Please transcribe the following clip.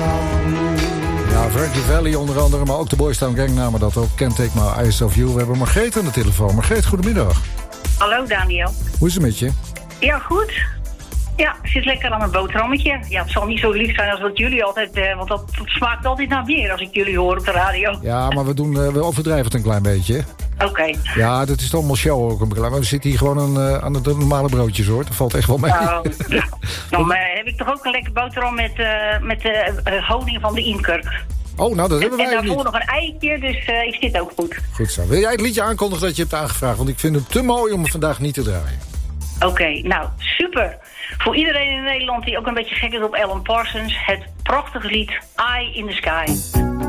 Ja, Frankie Valli onder andere, maar ook de Boys Town Gang namen dat ook. Can't Take My Eyes Off You. We hebben Margreet aan de telefoon. Margreet, goedemiddag. Hallo Daniel. Hoe is het met je? Ja, goed. Ja, ik zit lekker aan een boterhammetje. Ja, het zal niet zo lief zijn als wat jullie altijd... want dat smaakt altijd naar bier als ik jullie hoor op de radio. Ja, maar we overdrijven het een klein beetje. Oké. Ja, dat is allemaal show ook een klein. Maar we zitten hier gewoon aan de normale broodjes, hoor. Dat valt echt wel mee. Dan heb ik toch ook een lekker boterham met honing van de imker. Oh, nou, dat hebben wij niet. En daarvoor nog een eitje, dus ik zit ook goed. Goed zo. Wil jij het liedje aankondigen dat je hebt aangevraagd? Want ik vind het te mooi om het vandaag niet te draaien. Oké, nou, super. Voor iedereen in Nederland die ook een beetje gek is op Alan Parsons... het prachtige lied Eye in the Sky.